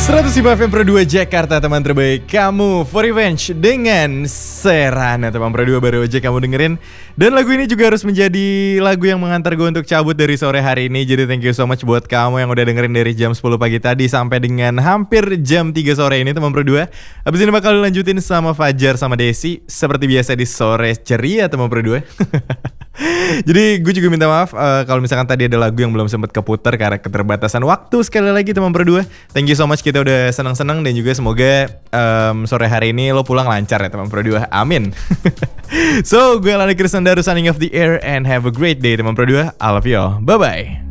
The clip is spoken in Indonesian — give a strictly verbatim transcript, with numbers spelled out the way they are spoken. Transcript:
seratus lima F M Pro dua Jakarta, teman terbaik kamu. For Revenge dengan Serana, teman Pro dua baru aja kamu dengerin. Dan lagu ini juga harus menjadi lagu yang mengantar gue untuk cabut dari sore hari ini. Jadi thank you so much buat kamu yang udah dengerin dari jam sepuluh pagi tadi sampai dengan hampir jam tiga sore ini, teman Pro dua. Habis ini bakal lanjutin sama Fajar sama Desi seperti biasa di sore ceria, teman Pro dua. Jadi gue juga minta maaf uh, kalau misalkan tadi ada lagu yang belum sempat keputar karena keterbatasan waktu. Sekali lagi teman berdua, thank you so much, kita udah senang-senang. Dan juga semoga um, sore hari ini lo pulang lancar ya teman berdua, amin. So gue Lani Kristandaru signing off the air and have a great day teman berdua. I love you all, bye bye.